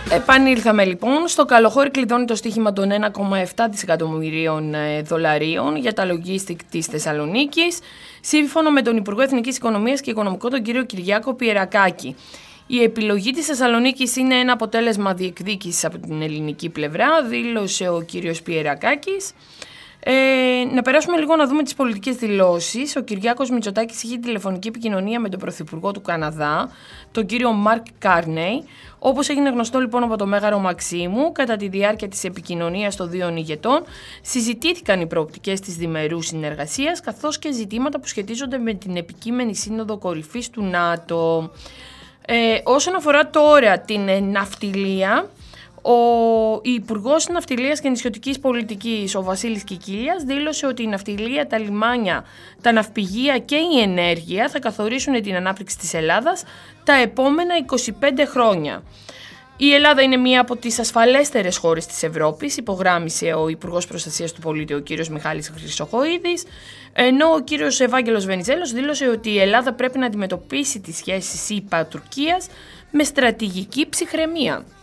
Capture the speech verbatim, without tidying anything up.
Επανήλθαμε λοιπόν. Στο Καλοχώρι κλειδώνει το στοίχημα των ένα κόμμα επτά δισεκατομμυρίων δολαρίων για τα logistic της Θεσσαλονίκης, σύμφωνα με τον Υπουργό Εθνικής Οικονομίας και Οικονομικών, τον κύριο Κυριάκο Πιερακάκη. Η επιλογή της Θεσσαλονίκης είναι ένα αποτέλεσμα διεκδίκησης από την ελληνική πλευρά, δήλωσε ο κύριος Πιερακάκης. Ε, να περάσουμε λίγο να δούμε τις πολιτικές δηλώσεις. Ο Κυριάκος Μητσοτάκης είχε τηλεφωνική επικοινωνία με τον Πρωθυπουργό του Καναδά, τον κύριο Μαρκ Κάρνεϊ. Όπως έγινε γνωστό λοιπόν από το Μέγαρο Μαξίμου, κατά τη διάρκεια της επικοινωνίας των δύο ηγετών συζητήθηκαν οι προοπτικές της διμερούς συνεργασίας, καθώς και ζητήματα που σχετίζονται με την επικείμενη σύνοδο κορυφής του ΝΑΤΟ. Ε, όσον αφορά τώρα την ε, ναυτιλία, ο Υπουργός Ναυτιλίας και Νησιωτικής Πολιτικής, ο Βασίλης Κικίλιας, δήλωσε ότι η ναυτιλία, τα λιμάνια, τα ναυπηγεία και η ενέργεια θα καθορίσουν την ανάπτυξη της Ελλάδας τα επόμενα είκοσι πέντε χρόνια. Η Ελλάδα είναι μία από τις ασφαλέστερες χώρες της Ευρώπης, υπογράμμισε ο Υπουργός Προστασίας του Πολίτη, ο κύριος Μιχάλης Χρυσοχοΐδης, ενώ ο κύριος Ευάγγελος Βενιζέλος δήλωσε ότι η Ελλάδα πρέπει να αντιμετωπίσει τις σχέσεις ΗΠΑ-Τουρκίας με στρατηγική ψυχραιμία.